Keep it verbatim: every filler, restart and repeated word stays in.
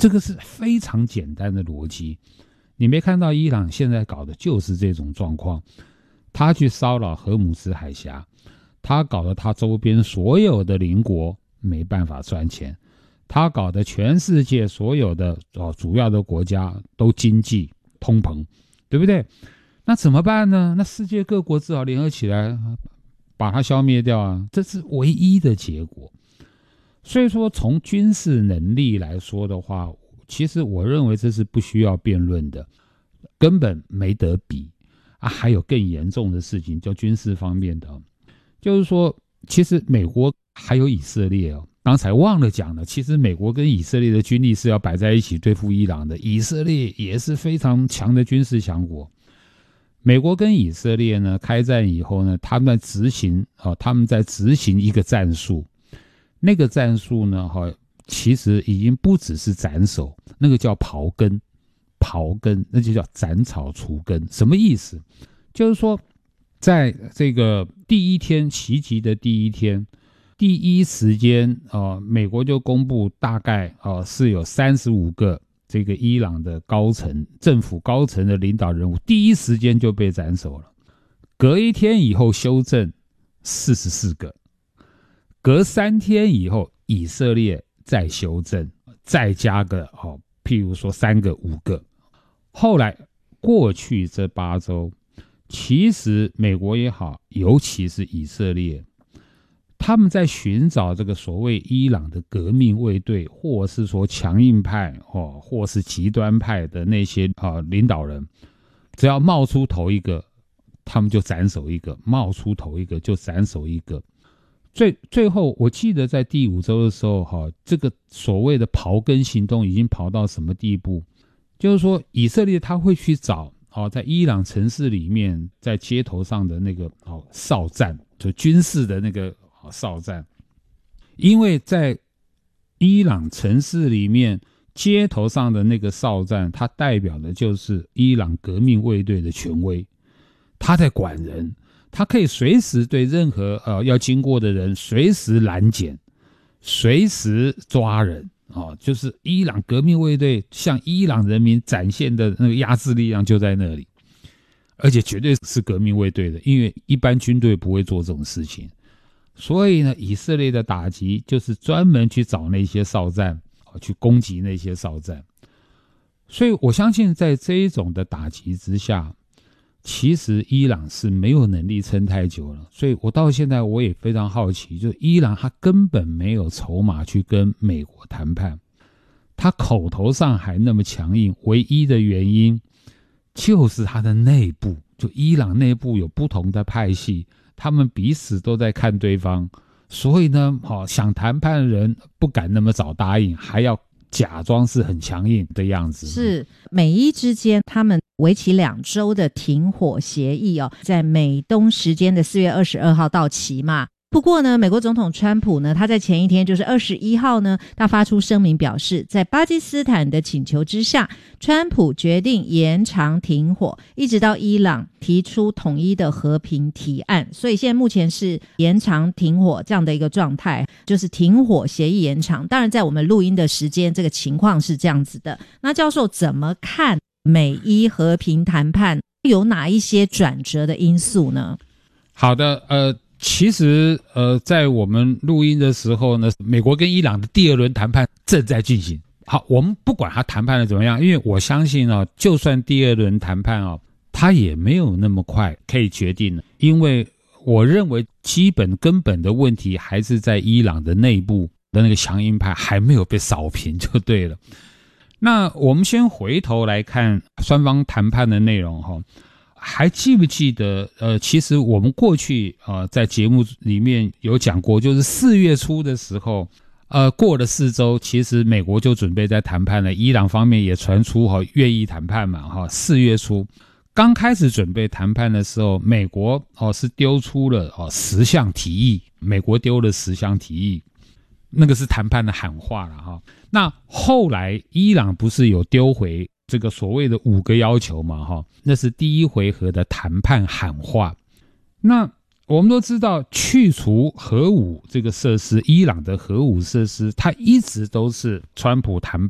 这个是非常简单的逻辑。你没看到伊朗现在搞的就是这种状况，他去骚扰荷姆斯海峡，他搞得他周边所有的邻国没办法赚钱，他搞得全世界所有的、哦、主要的国家都经济通膨，对不对？那怎么办呢？那世界各国只好联合起来把它消灭掉啊，这是唯一的结果。所以说从军事能力来说的话，其实我认为这是不需要辩论的，根本没得比啊。还有更严重的事情，就军事方面的，就是说其实美国还有以色列哦，刚才忘了讲了，其实美国跟以色列的军力是要摆在一起对付伊朗的，以色列也是非常强的军事强国。美国跟以色列呢开战以后呢，他们在执行、哦、他们在执行一个战术，那个战术呢、哦、其实已经不只是斩首，那个叫刨根，刨根那就叫斩草除根。什么意思？就是说在这个第一天袭击的第一天，第一时间、呃、美国就公布大概、呃、是有三十五个这个伊朗的高层政府高层的领导人物第一时间就被斩首了。隔一天以后修正四十四个，隔三天以后以色列再修正，再加个、哦、譬如说三个五个。后来过去这八周，其实美国也好，尤其是以色列，他们在寻找这个所谓伊朗的革命卫队，或是说强硬派、哦、或是极端派的那些、呃、领导人，只要冒出头一个，他们就斩首一个，冒出头一个就斩首一个。最最后我记得在第五周的时候、哦、这个所谓的刨根行动已经刨到什么地步，就是说以色列他会去找、哦、在伊朗城市里面在街头上的那个、哦、哨站，就军事的那个哨站，因为在伊朗城市里面街头上的那个哨站，它代表的就是伊朗革命卫队的权威，他在管人，他可以随时对任何、呃、要经过的人随时拦截，随时抓人、哦、就是伊朗革命卫队向伊朗人民展现的那个压制力量就在那里，而且绝对是革命卫队的，因为一般军队不会做这种事情。所以呢，以色列的打击就是专门去找那些哨站，去攻击那些哨站。所以我相信在这一种的打击之下，其实伊朗是没有能力撑太久了。所以我到现在我也非常好奇，就伊朗他根本没有筹码去跟美国谈判，他口头上还那么强硬，唯一的原因就是他的内部，就伊朗内部有不同的派系，他们彼此都在看对方，所以呢、哦、想谈判的人不敢那么早答应，还要假装是很强硬的样子。 是美伊之间他们为期两周的停火协议哦，在美东时间的四月二十二号到期嘛。不过呢，美国总统川普呢，他在前一天就是二十一号呢，他发出声明表示，在巴基斯坦的请求之下，川普决定延长停火，一直到伊朗提出统一的和平提案。所以现在目前是延长停火这样的一个状态，就是停火协议延长。当然在我们录音的时间，这个情况是这样子的。那教授怎么看美伊和平谈判有哪一些转折的因素呢？ 好的，呃其实呃，在我们录音的时候呢，美国跟伊朗的第二轮谈判正在进行。好，我们不管他谈判的怎么样，因为我相信啊，就算第二轮谈判啊，他也没有那么快可以决定了，因为我认为基本根本的问题还是在伊朗的内部的那个强硬派还没有被扫平就对了。那我们先回头来看双方谈判的内容哈。还记不记得呃，其实我们过去呃在节目里面有讲过，就是四月初的时候，呃过了四周，其实美国就准备在谈判了，伊朗方面也传出哈、哦、愿意谈判嘛哈、哦。四月初刚开始准备谈判的时候，美国哦是丢出了哦十项提议，美国丢了十项提议，那个是谈判的喊话了哈、哦。那后来伊朗不是有丢回这个所谓的五个要求嘛哈，那是第一回合的谈判喊话。那我们都知道，去除核武这个设施，伊朗的核武设施，它一直都是川普谈